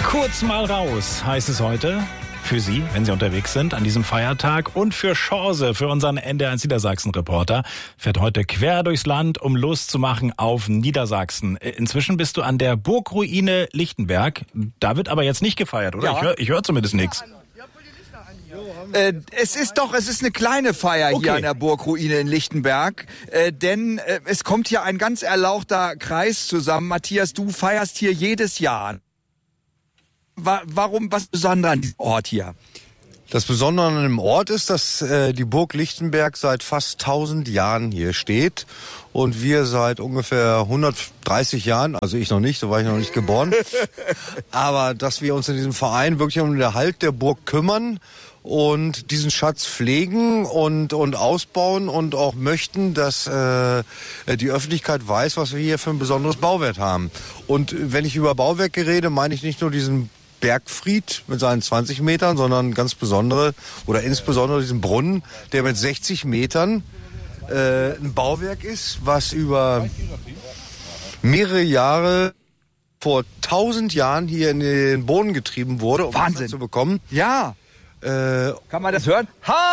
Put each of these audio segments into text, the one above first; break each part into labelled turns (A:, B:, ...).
A: Kurz mal raus heißt es heute. Für Sie, wenn Sie unterwegs sind an diesem Feiertag, und für Chance, für unseren NDR1 Niedersachsen-Reporter, fährt heute quer durchs Land, um Lust zu machen auf Niedersachsen. Inzwischen bist du an der Burgruine Lichtenberg. Da wird aber jetzt nicht gefeiert, oder?
B: Ja.
A: Ich hör zumindest nichts.
B: Es ist eine kleine Feier hier an der Burgruine in Lichtenberg, denn es kommt hier ein ganz erlauchter Kreis zusammen. Matthias, du feierst hier jedes Jahr. Warum, was Besonderes an diesem Ort hier?
C: Das Besondere an dem Ort ist, dass die Burg Lichtenberg seit fast 1000 Jahren hier steht und wir seit ungefähr 130 Jahren, also ich noch nicht, da war ich noch nicht geboren, aber dass wir uns in diesem Verein wirklich um den Erhalt der Burg kümmern und diesen Schatz pflegen und ausbauen und auch möchten, dass die Öffentlichkeit weiß, was wir hier für ein besonderes Bauwerk haben. Und wenn ich über Bauwerke rede, meine ich nicht nur diesen Bergfried mit seinen 20 Metern, sondern ganz besondere oder insbesondere diesen Brunnen, der mit 60 Metern ein Bauwerk ist, was über mehrere Jahre vor 1000 Jahren hier in den Boden getrieben wurde, um
B: Wahnsinn
C: Wasser zu bekommen.
B: Ja. Kann man das hören?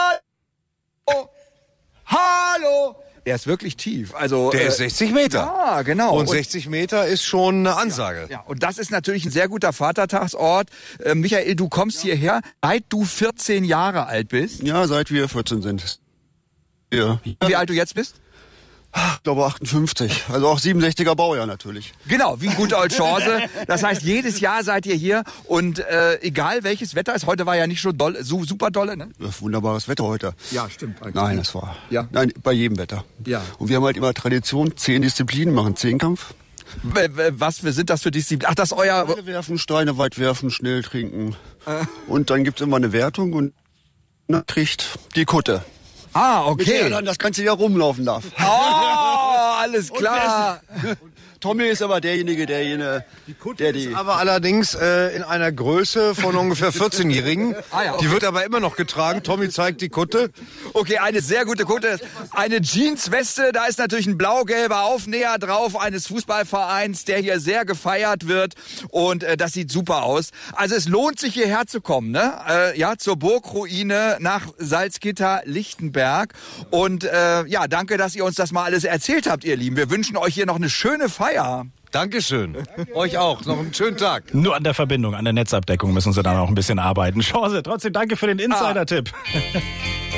B: Hallo! Hallo! Der ist wirklich tief. Also,
C: Der ist 60 Meter.
B: Ja, genau.
C: Und 60 Meter ist schon eine Ansage.
B: Ja, und das ist natürlich ein sehr guter Vatertagsort. Michael, du kommst hierher, seit du 14 Jahre alt bist.
D: Ja, seit wir 14 sind. Ja.
B: Wie alt du jetzt bist?
D: Ich glaube 58. Also auch 67er Baujahr natürlich.
B: Genau, wie gute alte Chance. Das heißt, jedes Jahr seid ihr hier und egal welches Wetter ist, heute war ja nicht schon doll, so super dolle, ne?
D: Ja, wunderbares Wetter heute.
B: Ja, stimmt. Eigentlich.
D: Nein, das war.
B: Ja.
D: Nein, bei jedem Wetter.
B: Ja.
D: Und wir haben halt immer Tradition, 10 Disziplinen, machen 10-Kampf.
B: Was sind das für Disziplinen? Ach, das ist euer...
D: Steine werfen, Steine weit werfen, schnell trinken. Und dann gibt's immer eine Wertung und dann kriegt die Kutte.
B: Ah,
D: Mit der
B: okay.
D: dann das ganze Jahr rumlaufen darf.
B: Oh, alles klar.
D: Tommy ist aber derjenige, der die...
C: Aber allerdings in einer Größe von ungefähr 14-Jährigen.
B: Ah, ja, okay.
C: Die wird aber immer noch getragen. Tommy zeigt die Kutte.
B: Okay, eine sehr gute Kutte. Eine Jeansweste, da ist natürlich ein blau-gelber Aufnäher drauf eines Fußballvereins, der hier sehr gefeiert wird. Und das sieht super aus. Also es lohnt sich hierher zu kommen, ne? Ja, zur Burgruine nach Salzgitter-Lichtenberg. Und ja, danke, dass ihr uns das mal alles erzählt habt, ihr Lieben. Wir wünschen euch hier noch eine schöne Feier.
C: Dankeschön. Euch auch. Noch einen schönen Tag.
A: Nur an der Verbindung, an der Netzabdeckung müssen Sie da noch ein bisschen arbeiten. Chance, trotzdem danke für den Insider-Tipp.